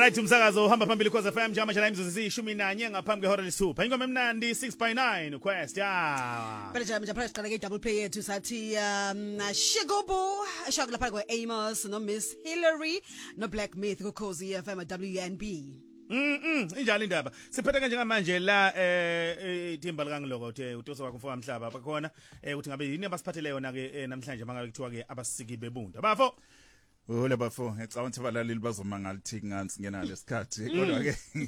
Alright umsakazo uhamba phambili Khoza FM njama njalo imzuzu zishumi ngaphambi kwehora lesithupha. Ingoma emnandi 6.9 Quest ya. Phela nje phakathi siqala ke double play yethu sathi Shigobo shakula phakathi kwe Amos no Miss Hillary no Black Myth ku Khosi FM WNB. Injalo indaba. Siphethe kanje ngamanje la ithimba likangiloko uthe uToso wakho mfowethu Mhlaba bakhona ukuthi ngabe yini abasiphathele yona ke namhlanje mangake kuthiwa ke abasiki bebunda. Bafo Ole bafo ngicabanga abalaleli bazomangala thithi ngani ngena lesikhathi kodwa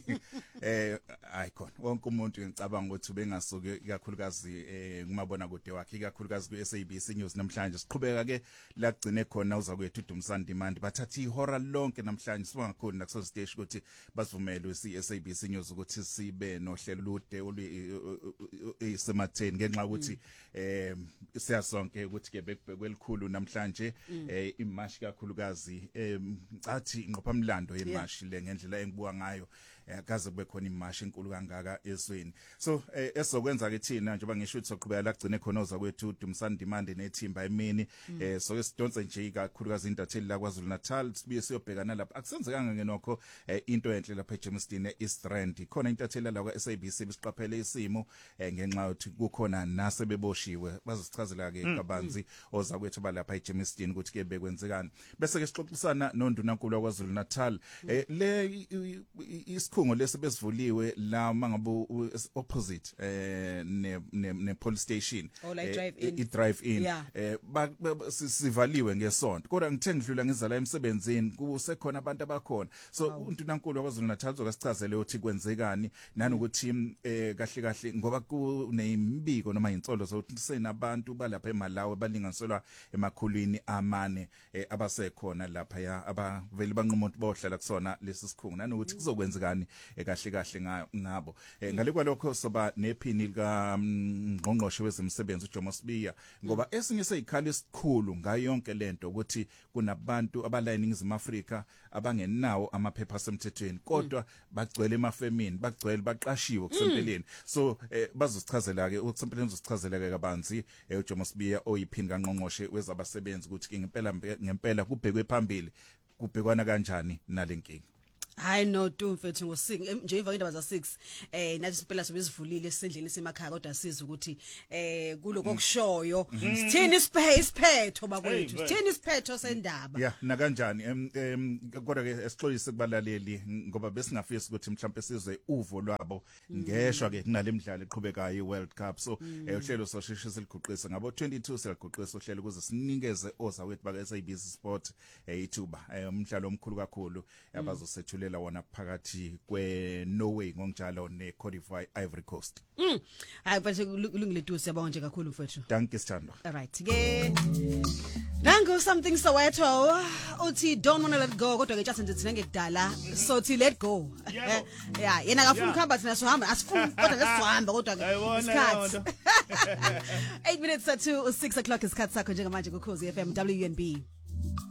ke icon wonke umuntu ngicabanga ukuthi ubengasuke ikakhulukazi kumabona kude wakhe ikakhulukazi ku SABC News namhlanje siqhubeka ke la gcine khona uza kwethu uDumsani Demand bathatha ihora lonke namhlanje sibangakhona nakuso stage ukuthi basivumele iSABC News ukuthi sibe nohlelo lude isematheni ngenxa ukuthi siyasonke ukuthi ke bekubekelikhulu namhlanje imashi kakhulukazi athi ingqophamlando yemashi le ngendlela engibuka ngayo akaze kube khona imashi enkulu kangaka ezweni so esokwenza ke thina njengoba ngisho ukuthi soqhubeka la gcine khona uza kwethu Dumsani Demand nethimba emini so sidonse nje kakhulukazi intatheli la KwaZulu Natal sibuye siyobhekana lapha akusenzekanga ngenokho into enhle lapha eJemiston East Rand ikhona intatheli la kwa SABC bisiqaphele isimo ngenxa yokuthi kukhona nase beboshiwe bazosichazela ke kabanzi oza kwethu balapha eJemiston ukuthi ke bekwenzekani bese ke sixoxisana noNdunankulu kwaZulu Natal le isikhungo lesibesivuliwe la mangabe opposite ne police station i drive in sivaliwe ngesonto kodwa ngithe ngidlula ngizala emsebenzini kusekhona abantu abakhona so uNdunankulu kwaZulu Natal zokasichazele ukuthi kwenzekani nanokuthi kahle kahle ngoba kunembiko noma insolo zokuthi senabantu balapha eMalawi balinganiselwa emakhulwini amane abasekhona lapha ya abaveli banquma ukuthi bohlala kusona lesi sikhungo nanokuthi kuzokwenzekani kahle kahle ngabo ngale kwalokho soba nephini lika ngqongqoshe wezemsebenzi uJomo Sibiya ngoba esinye seyikhali esikhulu ngayo yonke lento ukuthi kunabantu abala eNingizimu Afrika abangenawo amaphepha asemthethweni kodwa bagcwele emafemini bagcwele baqashiwe kusempeleni so bazosichazela ke ukusempeleni uzosichazela ke kabanzi uJomo Sibiya oyiphini kaNgqongqoshe wezabasebenzi ukuthi ngempela kubhekwe phambili kubhekwana kanjani nalenkinga. Hayi no mfethu ngosing nje iva indaba za 6 nathi siphela sobezivulile sendlele semakhaya kodwa siza ukuthi kuloko kushoyo sithini isiphetho bakwethu sithini isiphetho sendaba yeah na kanjani kodwa ke esixolise kubalaleli ngoba besingafisa ukuthi mhlawumbe sizwe uvo lwabo ngeshwa ke kunale midlalo eqhubekayo iWorld Cup so uhlelo sosheshe siliguqisa ngabo 22 siliguqisa uhlelo ukuze sinikeze ozawethu baka SABC Sport ithuba umdlalo omkhulu kakhulu abazosethula wona phakathi kweNorway ngonjalo neCote d'Ivoire Ivory Coast. Hayi bese kulungile tu siyabonga nje kakhulu mfethu. Danke Sithando. All right ke Nango something Soweto uthi don't want to let go kodwa ke just nje ngekudala so thi let go. Yeah yena akafuna ukuhamba thina sohamba asifuni kodwa lesihamba kodwa ke isikhathi 8 minutes to 6 o'clock isikhathi sakho njengamanje ku Khosi FM WNB.